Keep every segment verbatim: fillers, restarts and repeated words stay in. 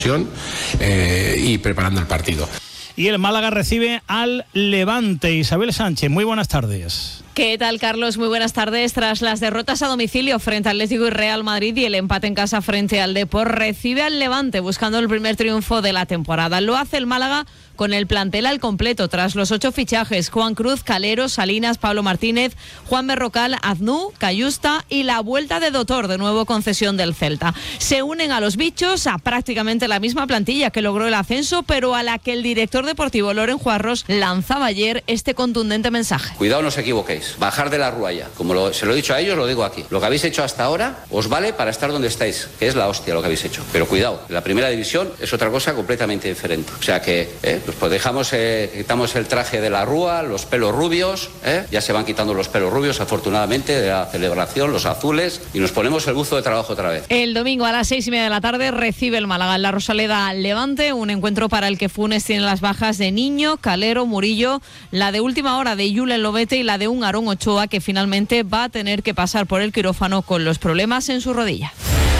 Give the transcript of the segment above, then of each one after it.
Eh, y preparando el partido. Y el Málaga recibe al Levante. Isabel Sánchez, muy buenas tardes. ¿Qué tal, Carlos? Muy buenas tardes. Tras las derrotas a domicilio frente al Atlético y Real Madrid y el empate en casa frente al Depor, recibe al Levante buscando el primer triunfo de la temporada. Lo hace el Málaga con el plantel al completo tras los ocho fichajes: Juan Cruz, Calero, Salinas, Pablo Martínez, Juan Berrocal, Aznú, Cayusta y la vuelta de Dotor, de nuevo concesión del Celta. Se unen a los bichos a prácticamente la misma plantilla que logró el ascenso, pero a la que el director deportivo Loren Juarros lanzaba ayer este contundente mensaje. Cuidado, no os equivoquéis. Bajar de la rúa ya. Como lo, se lo he dicho a ellos, lo digo aquí. Lo que habéis hecho hasta ahora os vale para estar donde estáis, que es la hostia lo que habéis hecho. Pero cuidado, la primera división es otra cosa completamente diferente. O sea que eh, pues dejamos, eh, quitamos el traje de la rúa, los pelos rubios, eh, ya se van quitando los pelos rubios, afortunadamente, de la celebración, los azules, y nos ponemos el buzo de trabajo otra vez. El domingo a las seis y media de la tarde recibe el Málaga en la Rosaleda al Levante, un encuentro para el que Funes tiene las bajas de Niño, Calero, Murillo, la de última hora de Julen Lobete y la de un Aarón Ochoa, que finalmente va a tener que pasar por el quirófano con los problemas en su rodilla.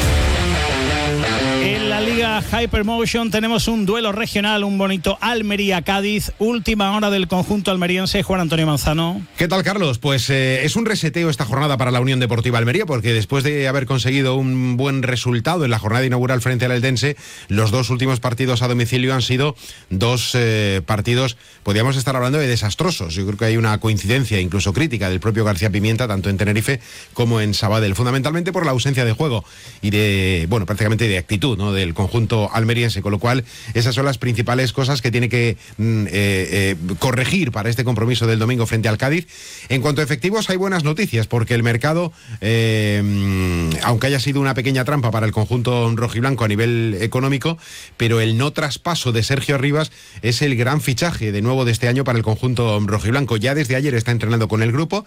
En la Liga Hypermotion tenemos un duelo regional, un bonito Almería-Cádiz, última hora del conjunto almeriense. Juan Antonio Manzano. ¿Qué tal, Carlos? Pues eh, es un reseteo esta jornada para la Unión Deportiva Almería, porque después de haber conseguido un buen resultado en la jornada inaugural frente al Eldense, los dos últimos partidos a domicilio han sido dos eh, partidos, podríamos estar hablando de desastrosos. Yo creo que hay una coincidencia, incluso crítica, del propio García Pimienta, tanto en Tenerife como en Sabadell, fundamentalmente por la ausencia de juego y de, bueno, prácticamente de actitud, ¿no?, del conjunto almeriense, con lo cual esas son las principales cosas que tiene que mm, eh, eh, corregir para este compromiso del domingo frente al Cádiz. En cuanto a efectivos, hay buenas noticias, porque el mercado, eh, aunque haya sido una pequeña trampa para el conjunto rojiblanco a nivel económico, pero el no traspaso de Sergio Rivas es el gran fichaje de nuevo de este año para el conjunto rojiblanco. Ya desde ayer está entrenando con el grupo,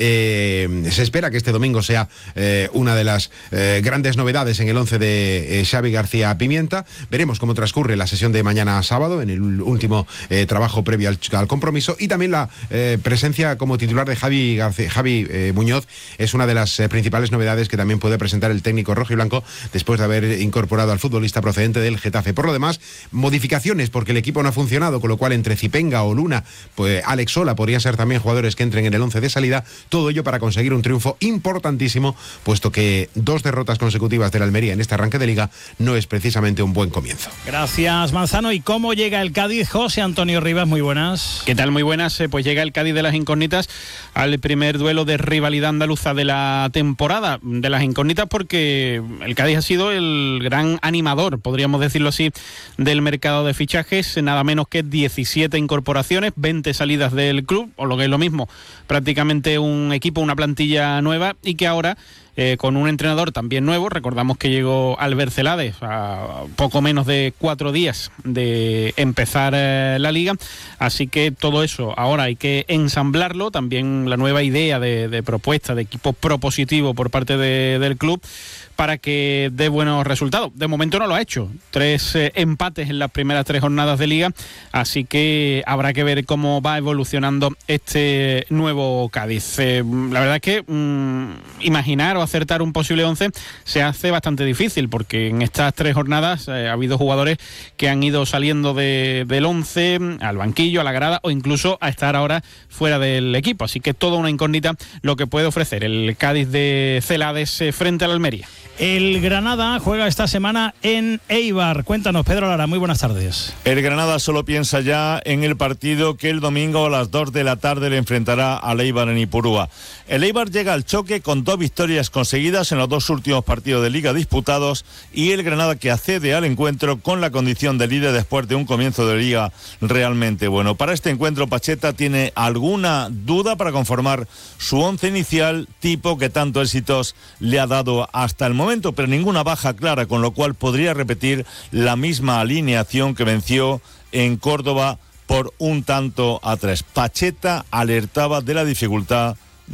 eh, se espera que este domingo sea eh, una de las eh, grandes novedades en el once de eh, Xavi García Pimienta. Veremos cómo transcurre la sesión de mañana sábado, en el último eh, trabajo previo al, al compromiso, y también la eh, presencia como titular de Javi, García, Javi eh, Muñoz es una de las eh, principales novedades que también puede presentar el técnico rojiblanco después de haber incorporado al futbolista procedente del Getafe. Por lo demás, modificaciones, porque el equipo no ha funcionado, con lo cual entre Zipenga o Luna, pues Alex Sola podrían ser también jugadores que entren en el once de salida, todo ello para conseguir un triunfo importantísimo, puesto que dos derrotas consecutivas del Almería en este arranque de liga no es precisamente un buen comienzo. Gracias, Manzano. ¿Y cómo llega el Cádiz? José Antonio Rivas, muy buenas. ¿Qué tal? Muy buenas. Pues llega el Cádiz de las incógnitas al primer duelo de rivalidad andaluza de la temporada. De las incógnitas porque el Cádiz ha sido el gran animador, podríamos decirlo así, del mercado de fichajes. Nada menos que diecisiete incorporaciones, veinte salidas del club, o lo que es lo mismo, prácticamente un equipo, una plantilla nueva, y que ahora, Eh, con un entrenador también nuevo, recordamos que llegó Albert Celades a poco menos de cuatro días de empezar eh, la liga, así que todo eso ahora hay que ensamblarlo, también la nueva idea de, de propuesta, de equipo propositivo por parte de, del club, para que dé buenos resultados. De momento no lo ha hecho, tres eh, empates en las primeras tres jornadas de liga, así que habrá que ver cómo va evolucionando este nuevo Cádiz. Eh, la verdad es que mmm, imaginar o acertar un posible once se hace bastante difícil, porque en estas tres jornadas eh, ha habido jugadores que han ido saliendo de, del once al banquillo, a la grada, o incluso a estar ahora fuera del equipo, así que toda una incógnita lo que puede ofrecer el Cádiz de Celades eh, frente al Almería. El Granada juega esta semana en Eibar. Cuéntanos, Pedro Lara, muy buenas tardes. El Granada solo piensa ya en el partido que el domingo a las dos de la tarde le enfrentará al Eibar en Ipurúa. El Eibar llega al choque con dos victorias conseguidas en los dos últimos partidos de Liga disputados, y el Granada que accede al encuentro con la condición de líder después de un comienzo de Liga realmente bueno. Para este encuentro, Pacheta tiene alguna duda para conformar su once inicial, tipo que tanto éxitos le ha dado hasta el momento, pero ninguna baja clara, con lo cual podría repetir la misma alineación que venció en Córdoba por un tanto a tres. Pacheta alertaba de la dificultad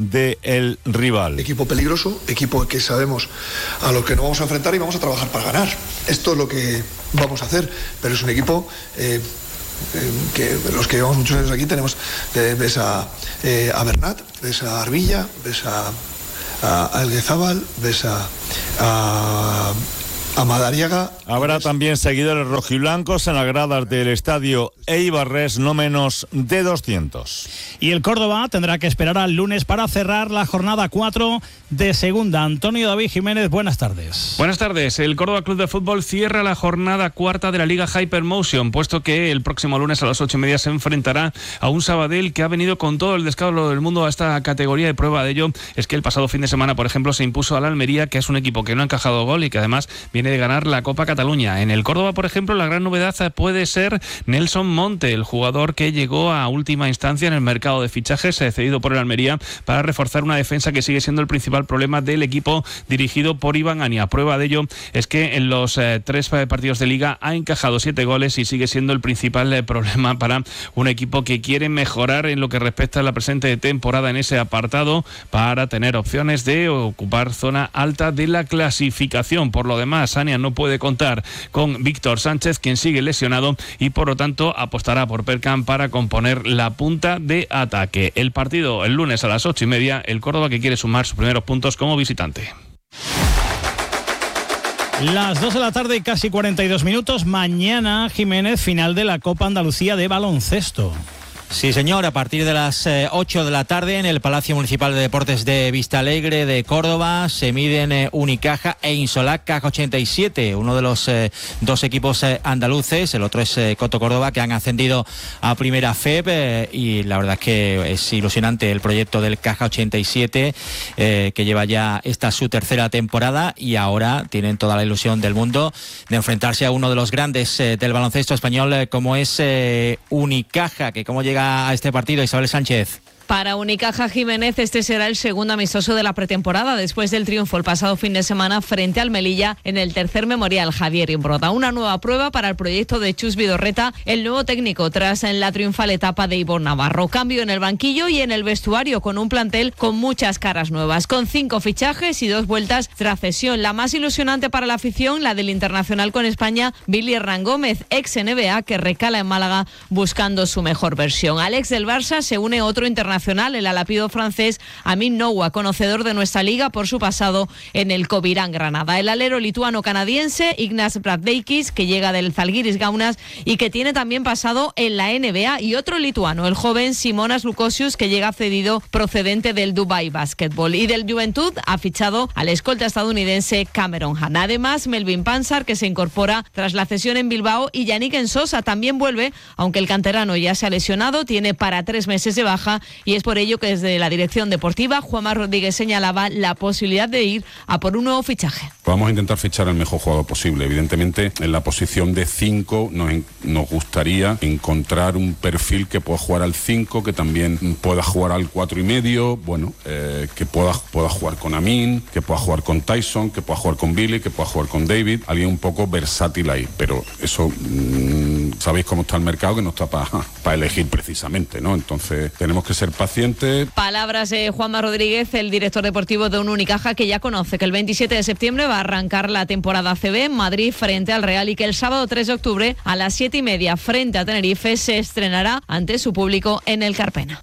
del rival. Equipo peligroso, equipo que sabemos a lo que nos vamos a enfrentar y vamos a trabajar para ganar. Esto es lo que vamos a hacer, pero es un equipo eh, eh, que los que llevamos muchos años aquí tenemos, eh, ves a, eh, a Bernat, ves a Arbilla, ves a a Alguizábal, ves a, a, a Madariaga. Habrá también seguidores rojiblancos en las gradas del estadio Eibarres, no menos de doscientos. Y el Córdoba tendrá que esperar al lunes para cerrar la jornada cuatro de segunda. Antonio David Jiménez, buenas tardes. Buenas tardes. El Córdoba Club de Fútbol cierra la jornada cuarta de la Liga Hypermotion, puesto que el próximo lunes a las ocho y media se enfrentará a un Sabadell que ha venido con todo el descalabro del mundo a esta categoría. De prueba de ello es que el pasado fin de semana, por ejemplo, se impuso al Almería, que es un equipo que no ha encajado gol y que además viene de ganar la Copa Cataluña. En el Córdoba, por ejemplo, la gran novedad puede ser Nelson Monte, el jugador que llegó a última instancia en el mercado de fichajes, cedido por el Almería, para reforzar una defensa que sigue siendo el principal problema del equipo dirigido por Iván Ania. Prueba de ello es que en los eh, tres partidos de Liga ha encajado siete goles y sigue siendo el principal eh, problema para un equipo que quiere mejorar en lo que respecta a la presente temporada en ese apartado para tener opciones de ocupar zona alta de la clasificación. Por lo demás, Ania no puede contar con Víctor Sánchez, quien sigue lesionado, y por lo tanto apostará por Perkan para componer la punta de ataque. El partido el lunes a las ocho y media, el Córdoba que quiere sumar sus primeros puntos como visitante. Las dos de la tarde y casi cuarenta y dos minutos. Mañana, Jiménez, final de la Copa Andalucía de baloncesto. Sí, señor, a partir de las eh, ocho de la tarde en el Palacio Municipal de Deportes de Vistalegre de Córdoba se miden eh, Unicaja e Insolac Caja ochenta y siete, uno de los eh, dos equipos eh, andaluces, el otro es eh, Coto Córdoba, que han ascendido a Primera F E B eh, y la verdad es que es ilusionante el proyecto del Caja ochenta y siete, eh, que lleva ya esta su tercera temporada y ahora tienen toda la ilusión del mundo de enfrentarse a uno de los grandes eh, del baloncesto español eh, como es eh, Unicaja, que como llega a este partido, Isabel Sánchez. Para Unicaja Jiménez, este será el segundo amistoso de la pretemporada después del triunfo el pasado fin de semana frente al Melilla en el tercer memorial Javier Imbroda. Una nueva prueba para el proyecto de Chus Vidorreta, el nuevo técnico tras en la triunfal etapa de Ivonne Navarro. Cambio en el banquillo y en el vestuario con un plantel con muchas caras nuevas, con cinco fichajes y dos vueltas tras cesión. La más ilusionante para la afición, la del internacional con España, Billy Hernán Gómez, ex N B A, que recala en Málaga buscando su mejor versión. Al ex del Barça se une otro internacional, el alapido francés Amin Noua, conocedor de nuestra liga por su pasado en el Covirán Granada. El alero lituano-canadiense Ignas Braddeikis, que llega del Zalgiris Kaunas y que tiene también pasado en la N B A, y otro lituano, el joven Simonas Lukosius, que llega cedido procedente del Dubai Basketball, y del Juventud ha fichado al escolta estadounidense Cameron Hanna. Además, Melvin Pansar, que se incorpora tras la cesión en Bilbao, y Yannick Ensosa también vuelve, aunque el canterano ya se ha lesionado, tiene para tres meses de baja, y es por ello que desde la dirección deportiva Juanma Rodríguez señalaba la posibilidad de ir a por un nuevo fichaje. Vamos a intentar fichar el mejor jugador posible. Evidentemente, en la posición de cinco nos, nos gustaría encontrar un perfil que pueda jugar al cinco, que también pueda jugar al cuatro y medio, bueno, eh, que pueda, pueda jugar con Amin, que pueda jugar con Tyson, que pueda jugar con Billy, que pueda jugar con David, alguien un poco versátil ahí, pero eso mmm, sabéis cómo está el mercado, que no está para pa elegir precisamente, ¿no? Entonces tenemos que ser paciente. Palabras de Juanma Rodríguez, el director deportivo de un Unicaja que ya conoce que el veintisiete de septiembre va a arrancar la temporada A C B en Madrid frente al Real, y que el sábado tres de octubre a las siete y media frente a Tenerife se estrenará ante su público en el Carpena.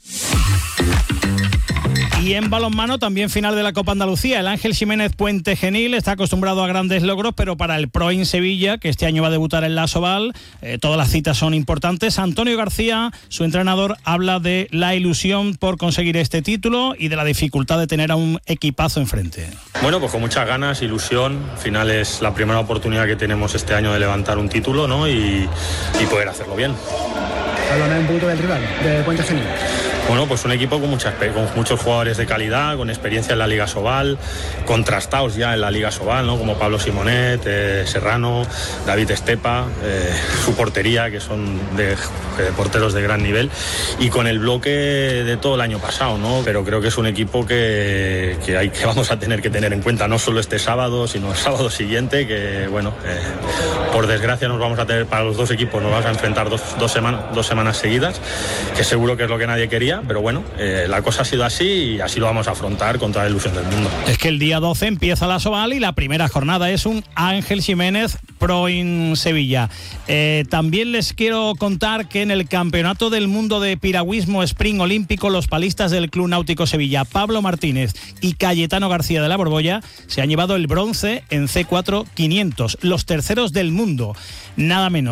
Y en balonmano también final de la Copa Andalucía. El Ángel Jiménez Puente Genil está acostumbrado a grandes logros, pero para el Proin Sevilla, que este año va a debutar en la Soval, eh, todas las citas son importantes. Antonio García, su entrenador, habla de la ilusión por conseguir este título y de la dificultad de tener a un equipazo enfrente. Bueno, pues con muchas ganas, ilusión. Al final es la primera oportunidad que tenemos este año de levantar un título, ¿no? y, y poder hacerlo bien. Háblame un poquito del rival, de Puente Genil. Bueno, pues un equipo con, mucha, con muchos jugadores de calidad, con experiencia en la Liga Sobal, contrastados ya en la Liga Sobal, ¿no? Como Pablo Simonet, eh, Serrano, David Estepa, eh, su portería, que son de, de porteros de gran nivel, y con el bloque de todo el año pasado, ¿no? Pero creo que es un equipo que, que, hay, que vamos a tener que tener en cuenta, no solo este sábado, sino el sábado siguiente, que bueno, eh, por desgracia nos vamos a tener, para los dos equipos, nos vamos a enfrentar dos, dos, semanas, dos semanas seguidas, que seguro que es lo que nadie quería, pero bueno, eh, la cosa ha sido así y así lo vamos a afrontar con toda la ilusión del mundo. Es que el día doce empieza la Asobal y la primera jornada es un Ángel Jiménez Pro in Sevilla. Eh, también les quiero contar que en el Campeonato del Mundo de Piragüismo Sprint Olímpico, los palistas del Club Náutico Sevilla, Pablo Martínez y Cayetano García de la Borbolla, se han llevado el bronce en C cuatro quinientos, los terceros del mundo, nada menos.